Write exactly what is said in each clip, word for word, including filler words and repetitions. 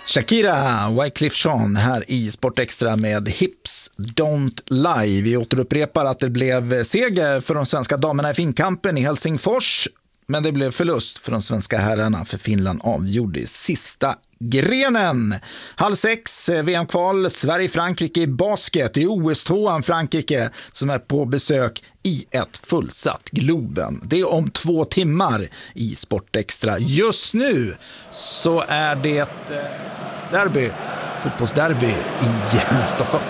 Shakira, Wyclef Jean här i Sport Extra med Hips Don't Lie. Vi återupprepar att det blev seger för de svenska damerna i finkampen i Helsingfors, men det blev förlust för de svenska herrarna, för Finland avgjorde sista grenen. Halv sex, V M-kval, Sverige-Frankrike i basket. I O S-tvåan Frankrike som är på besök i ett fullsatt Globen. Det är om två timmar i Sport Extra. Just nu så är det derby, fotbollsderby i Stockholm.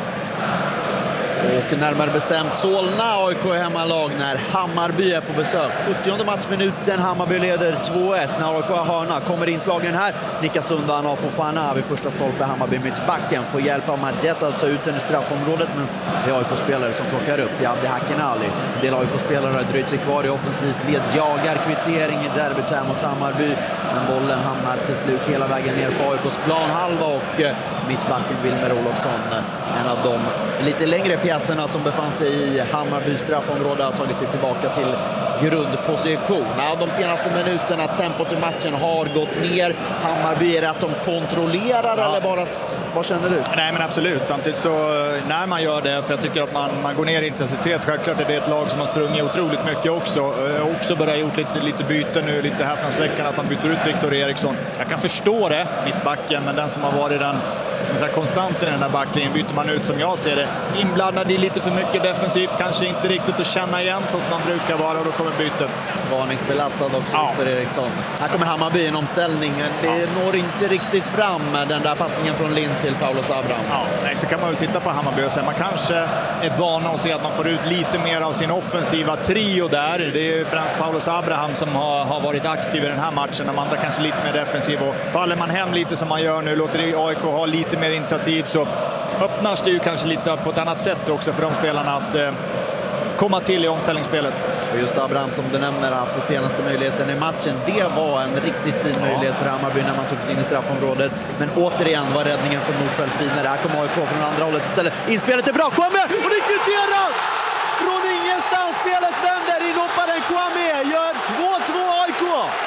Och närmare bestämt Solna, A I K är hemmalag när Hammarby är på besök. sjuttionde matchminuten, Hammarby leder två ett när A I K har hörna. Kommer inslagen här, nickas undan av Fofana vid första stolpe. Hammarby mittbacken får hjälp av Magetta att ta ut den i straffområdet, men det är A I K-spelare som plockar upp. Det är Abdi Hakenali. En del A I K-spelare har dröjt sig kvar i offensivt led, jagar kvittering i derbyt här mot Hammarby. Men bollen hamnar till slut hela vägen ner på A I K:s planhalva och mittbacken Wilmer Olofsson, en av de lite längre pjäserna som befann sig i Hammarbys straffområde, har tagit sig tillbaka till grundposition. Ja, de senaste minuterna, tempot i matchen har gått ner. Hammarby, är det att de kontrollerar ja. eller bara, vad känner du? Nej, men absolut. Samtidigt så när man gör det, för jag tycker att man, man går ner i intensitet. Självklart är det ett lag som har sprungit otroligt mycket också. Också börjat gjort lite, lite byte nu, lite häpnadsväckande att man byter ut Viktor Eriksson. Jag kan förstå det, mittbacken, men den som har varit den som säga, konstanten i den där backlinjen byter man ut, som jag ser det, inblandad i lite för mycket defensivt, kanske inte riktigt att känna igen så som man brukar vara, och då kommer bytet. Varningsbelastad också, ja. Viktor Eriksson. Här kommer Hammarby en omställning. Det ja. når inte riktigt fram den där passningen från Lind till Paulus Abraham. Ja, nej, så kan man väl titta på Hammarby och säga man kanske är vana att se att man får ut lite mer av sin offensiva trio där. Det är ju främst Paulus Abraham som har, har varit aktiv i den här matchen. De andra kanske lite mer defensiv, och faller man hem lite som man gör nu, låter det A I K ha lite mer initiativ, så öppnas det ju kanske lite på ett annat sätt också för de spelarna att eh, komma till i omställningsspelet. Och just Abraham som du nämner har haft den senaste möjligheten i matchen. Det var en riktigt fin möjlighet för Hammarby när man tog sig in i straffområdet. Men återigen var räddningen från Nordfeldt finare. Här kommer A I K från andra hållet istället. Inspelet är bra, Kwame! Och det kvitterar! Från ingenstans, spelet vänder, inhopparen Kwame gör två två A I K!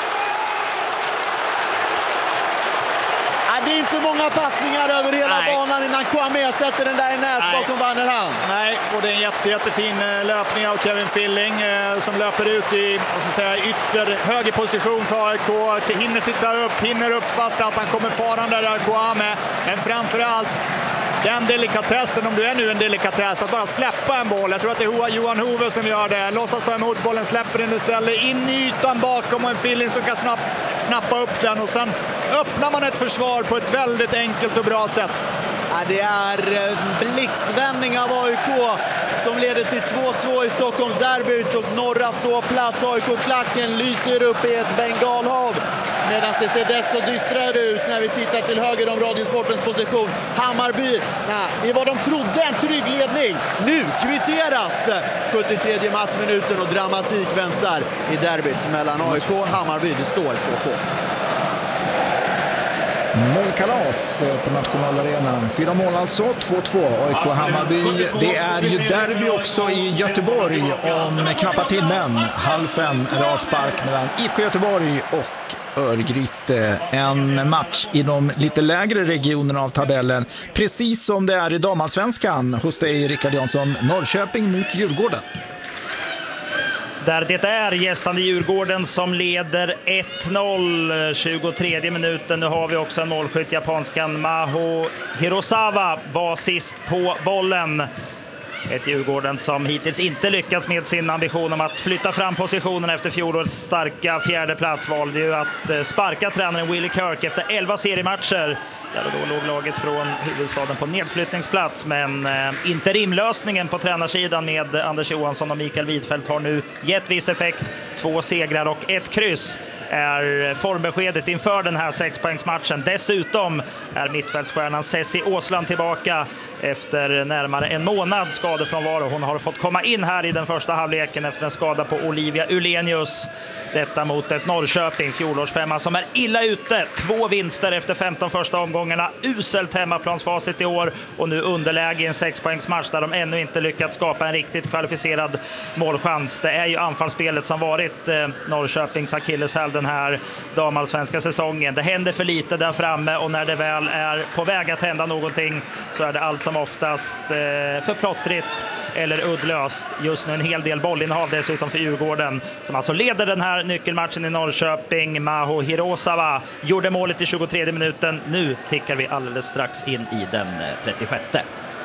Det är inte många passningar över hela Nej. banan innan Kwame sätter den där i nät bakom Vannerhan. Nej, och det är en jätte, jättefin löpning av Kevin Filling eh, som löper ut i vad ska man säga, ytter höger position för A I K. Hinner titta upp, hinner uppfatta att han kommer farande där Kwame. Men framförallt den delikatessen, om du är nu en delikatess, att bara släppa en boll. Jag tror att det är Johan Hove som gör det. Låtsas ta emot bollen, släpper den istället in i ytan bakom, och en Filling som kan snapp, snappa upp den, och sen öppnar man ett försvar på ett väldigt enkelt och bra sätt. Ja, det är en blixtvändning av A I K som leder till två två i Stockholms derbyt, och norra ståplats. A I K-klacken lyser upp i ett bengalhav, medan det ser desto dystrare ut när vi tittar till höger om Radiosportens position. Hammarby, nej, det var de trodde en trygg ledning. Nu kvitterat sjuttiotredje matchminuten, och dramatik väntar i derbyt mellan A I K och Hammarby. Det står två två. Målkalas på Nationalarenan. Fyra mål alltså, två två. A I K Hammarby. Det är ju derby också i Göteborg om knappa timmen. Halv fem avspark mellan I F K Göteborg och Örgryte. En match i de lite lägre regionerna av tabellen. Precis som det är i damallsvenskan. Hos dig, Rickard Jansson. Norrköping mot Djurgården. Där det är gästande Djurgården som leder ett noll, tjugotredje minuten. Nu har vi också en målskytt, japanskan Maho Hirosawa var sist på bollen. Ett Djurgården som hittills inte lyckats med sin ambition om att flytta fram positionen efter fjolårets starka fjärde plats. Valde ju att sparka tränaren Willie Kirk efter elva seriematcher. Där då låg laget från huvudstaden på nedflyttningsplats, men eh, interimlösningen på tränarsidan med Anders Johansson och Mikael Widfeldt har nu gett viss effekt. Två segrar och ett kryss är formbeskedet inför den här sexpoängsmatchen. Dessutom är mittfältsstjärnan Cessi Åsland tillbaka efter närmare en månad skadefrånvaro. Hon har fått komma in här i den första halvleken efter en skada på Olivia Ulenius. Detta mot ett Norrköping, fjolårsfemma, som är illa ute. Två vinster efter femton första omgångar omgångarna. Uselt hemmaplansfacit i år och nu underläge i en sexpoängsmatch där de ännu inte lyckats skapa en riktigt kvalificerad målchans. Det är ju anfallsspelet som varit eh, Norrköpings akilleshäl den här damallsvenska säsongen. Det händer för lite där framme och när det väl är på väg att hända någonting så är det allt som oftast eh, för plottrigt eller uddlöst. Just nu en hel del bollinnehav dessutom för Djurgården som alltså leder den här nyckelmatchen i Norrköping. Maho Hirosawa gjorde målet i tjugotredje minuten. Nu tickar vi alldeles strax in i den trettiosjätte.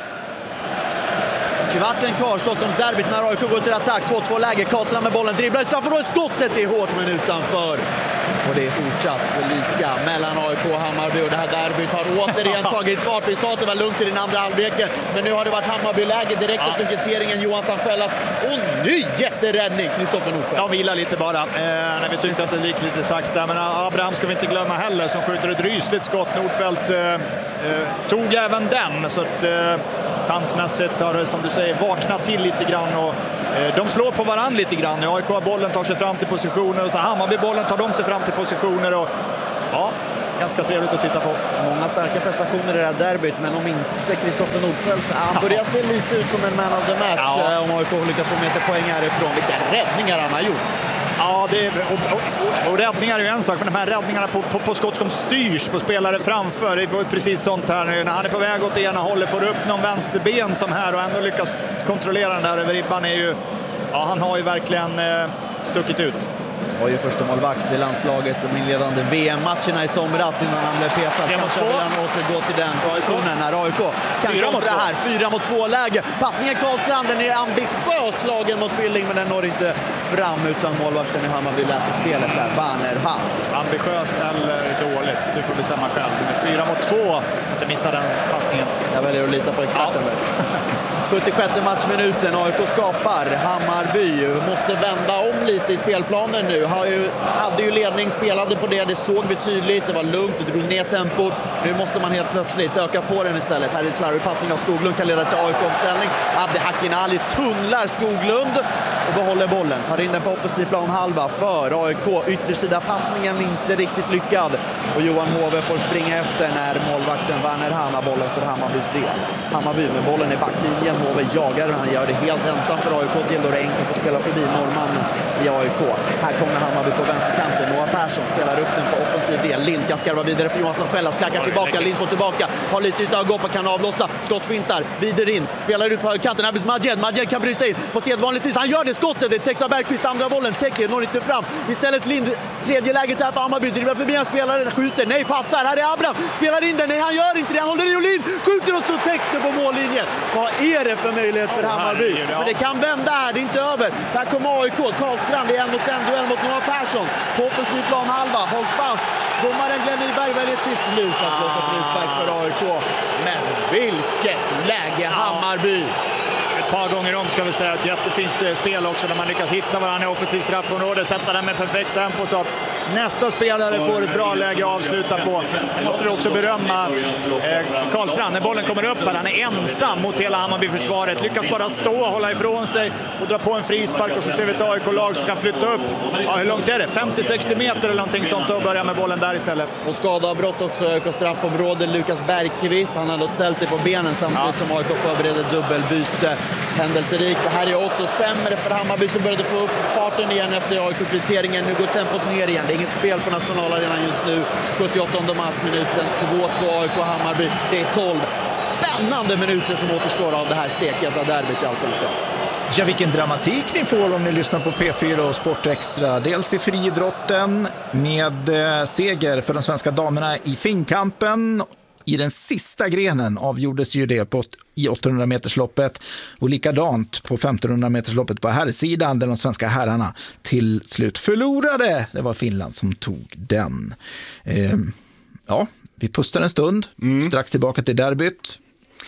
Kvarten kvar, Stockholmsderbyt när A I K går till attack. två två läge, Karlsson med bollen, dribblar i straffområdet, skottet är hårt men utanför. Och det är fortsatt lika mellan A I K och Hammarby och det här derbyt har återigen tagit fart. Vi sa att det var lugnt i den andra halvleken, men nu har det varit Hammarby-läge direkt efter ja. kvitteringen. Johan Sandskällas och ny jätteräddning, Kristoffer Nordfeldt. Ja, vila lite bara, eh, när vi tyckte att det gick lite sakta. Men Abraham ska vi inte glömma heller, som skjuter ett rysligt skott. Nordfeldt eh, eh, tog även den, så att eh, chansmässigt har det, som du säger, vaknat till lite grann och eh, de slår på varann lite grann. A I K-bollen tar sig fram till positioner och så Hammarby-bollen tar de sig fram till positioner och ja, ganska trevligt att titta på. Många starka prestationer i det här derbyt, men om inte Kristoffer Nordfeldt, han börjar se lite ut som en man of the match. Ja. Om A I K lyckas få med sig poäng härifrån. Vilka räddningar han har gjort. Ja, det är, och, och, och räddningar är ju en sak, men de här räddningarna på, på, på skott som styrs på spelare framför, det var precis sånt här nu. När han är på väg åt det ena hållet, får upp någon vänsterben som här och ändå lyckas kontrollera den där över ribban är ju, ja, han har ju verkligen eh, stuckit ut. Var ju första målvakt i landslaget och inledande V M-matcherna i somras innan han blev petad. Kanske vill han återgå till den positionen när A I K kan kontra här. Fyra mot två läge. Passningen Karlstrand, den är ambitiös slagen mot Filling, men den når inte fram utan målvakten i Hammarby läser spelet där. Werner Hall. Ambitiös eller dåligt, du får bestämma själv. Men fyra mot två, för att inte missa den passningen. Jag väljer att lita på experten där. sjuttiosjätte matchminuten, A I K skapar. Hammarby måste vända om lite i spelplanen nu. Har ju, hade ju ledning, spelade på det, det såg vi tydligt. Det var lugnt, det drog ner tempot. Nu måste man helt plötsligt öka på den istället. Här är ett slarvig passning av Skoglund, kan leda till A I K-omställning. Abdi Hakinali tunnlar Skoglund och behåller bollen. Tar in den på offensiv plan halva för A I K. Yttersida passningen inte riktigt lyckad. Och Johan Hove får springa efter när målvakten Werner Hanna bollen för Hammarbys del. Hammarby med bollen i backlinjen. Hove jagar och han gör det helt ensam för A I K. Det är ändå enkelt att spela förbi norrmannen i A I K. Här kommer Hammarby på vänsterkanten. Noah Persson spelar upp den på offensiv del. Lind kan skarva vidare för Johansson själv. Klackar tillbaka. Lind får tillbaka. Har lite yta att gå på, kan avlossa. Skottfintar. Vidare in. Spelar ut på högerkanten. Avis Majed. Majed kan bryta in på sedvanligt vis. Han gör det skottet. Det täcks av Bergqvist. Andra bollen. Täcker. Når inte fram. Istället Lind. Tredje läget här för Hammarby. Dribblar förbi en spelare. Skjuter. Nej, passar. Här är Abraham. Spelar in den. Nej, han gör inte det. Han håller i och Lind. Skjuter och så texten på mållinjen. Vad är det för möjlighet för Hammarby? Men det kan vända här. Det är inte över. Här kommer A I K. Karlstrand. Det är en mot en duell mot Noah Persson. På offensiv plan halva. Hålls fast. Domaren Glenn Nyberg väljer till slut att blåsa frispark för A I K. Men vilket läge Hammarby! Ett par gånger om ska vi säga ett jättefint spel också när man lyckas hitta varandra i offensivt straffområde, sätta den med perfekt tempo så att nästa spelare får ett bra läge att avsluta på. Det måste vi också berömma eh, Karlstrand när bollen kommer upp här. Han är ensam mot hela Hammarby-försvaret. Lyckas bara stå och hålla ifrån sig och dra på en frispark och så ser vi ett A I K-lag som kan flytta upp. Ja, hur långt är det? femtio sextio meter eller någonting sånt och börja med bollen där istället. Och skadeavbrott också i A I K-straffområde. Lukas Bergqvist, han har då ställt sig på benen samtidigt ja. som A I K förbereder dubbelbyte. Händelserikt. Det här är också sämre för Hammarby som började få upp farten igen efter A I K-kvitteringen. Nu går tempot ner igen. Det är inget spel på nationalarenan just nu. sjuttioåttonde matchminuten. två två A I K Hammarby. Det är tolv spännande minuter som återstår av det här steket av derbyt i Allsvenskan. Ja, vilken dramatik ni får om ni lyssnar på P fyra och Sport Extra. Dels i friidrotten med eh, seger för de svenska damerna i finkampen. I den sista grenen avgjordes ju det på, i åttahundra metersloppet och likadant på femtonhundra metersloppet på herrsidan där de svenska herrarna till slut förlorade. Det var Finland som tog den. Eh, ja, vi pustar en stund, mm. strax tillbaka till derbyt.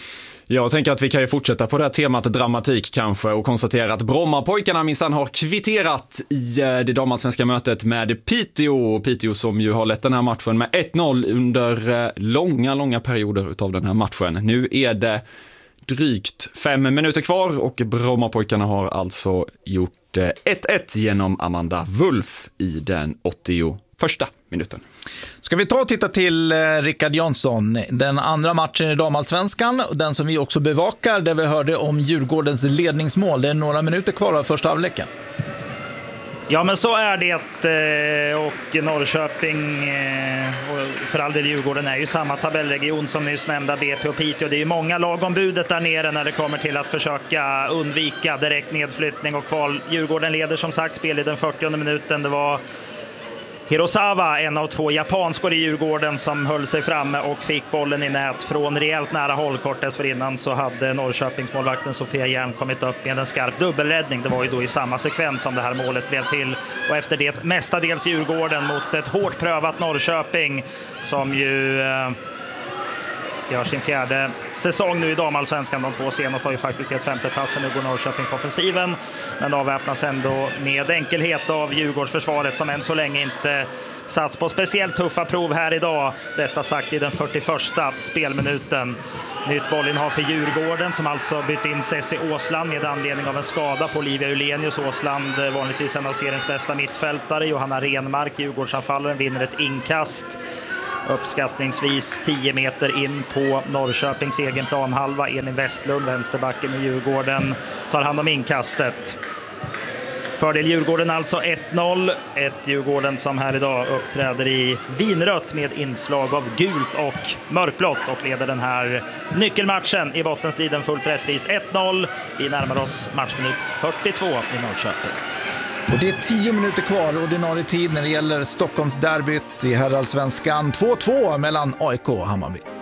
Jag tänker att vi kan ju fortsätta på det här temat dramatik kanske och konstatera att Brommapojkarna minsann har kvitterat i det damallsvenska mötet med Piteå. Piteå som ju har lett den här matchen med ett noll under långa, långa perioder utav den här matchen. Nu är det drygt fem minuter kvar och Brommapojkarna har alltså gjort ett ett genom Amanda Wulf i den åttioförsta minuten. Ska vi ta och titta till eh, Rickard Jansson, den andra matchen i damallsvenskan, den som vi också bevakar, där vi hörde om Djurgårdens ledningsmål. Det är några minuter kvar av första halvleken. Ja, men så är det, och Norrköping och för all del Djurgården är ju samma tabellregion som nyss nämnda B P och Piteå. Det är ju många lag om budet där nere när det kommer till att försöka undvika direkt nedflyttning och kval. Djurgården leder som sagt spel i den fyrtionde minuten. Det var Hirosawa, en av två japanskor i Djurgården, som höll sig framme och fick bollen i nät från rejält nära håll. Kort dessförinnan så hade Norrköpingsmålvakten Sofia Järn kommit upp med en skarp dubbelräddning. Det var ju då i samma sekvens som det här målet blev till. Och efter det mestadels Djurgården mot ett hårt prövat Norrköping som ju eh, gör sin fjärde säsong nu i damallsvenskan. De två senaste har ju faktiskt gett femteplatsen. Nu går Norrköping på offensiven, men avväpnas ändå med enkelhet av Djurgårdsförsvaret som än så länge inte sats på speciellt tuffa prov här idag. Detta sagt i den fyrtioförsta spelminuten. Nytt bollinnehav för Djurgården som alltså bytt in Cessi Åsland med anledning av en skada på Olivia Ulenius. Åsland, vanligtvis en av seriens bästa mittfältare. Johanna Renmark, Djurgårdsanfallaren, vinner ett inkast uppskattningsvis tio meter in på Norrköpings egen planhalva. Elin Westlund, vänsterbacken i Djurgården, tar hand om inkastet. Fördel Djurgården alltså ett noll. Ett Djurgården som här idag uppträder i vinrött med inslag av gult och mörkblått och leder den här nyckelmatchen i bottenstriden fullt rättvist ett noll. Vi närmar oss matchminut fyrtiotvå i Norrköping. Och det är tio minuter kvar ordinarie tid när det gäller Stockholms derbyt i herrallsvenskan. två två mellan A I K och Hammarby.